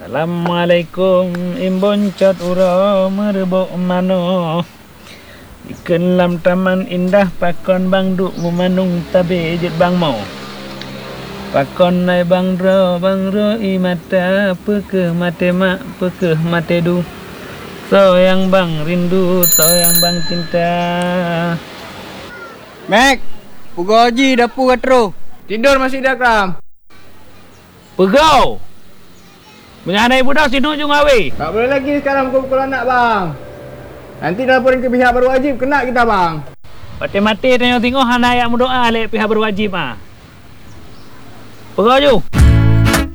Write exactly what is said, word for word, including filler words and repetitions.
Assalamualaikum imbon cat ura merebok mano ikan lam taman indah pakon bang duk memanung tabe jet bang mau pakon nai bang ro bang ro i mata peke mate mak peke mate du soyang bang rindu soyang bang cinta. Mek, Pugu Haji dapur katro. Tidur masih dah kram. Pegau menyanai budak sinu jung awe. Tak boleh lagi sekarang pukul anak bang. Nanti laporin ke pihak berwajib, kena kita bang. Mati-mati tengok-tengok hana yang berdoa lek pihak berwajib ah. Pegau ju.